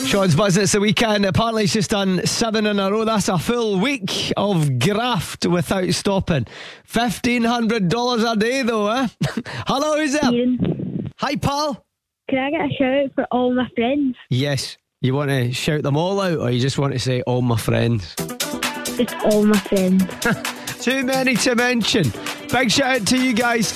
Sean's buzzing. It's the weekend. Apparently he's just done 7 in a row. That's a full week of graft without stopping. $1,500 a day though, eh? Hello, who's there? Ian, Hi, pal. can I get a shout out for all my friends? Yes. You want to shout them all out, or you just want to say all my friends? Just all my friends. Too many to mention. Big shout out to you guys.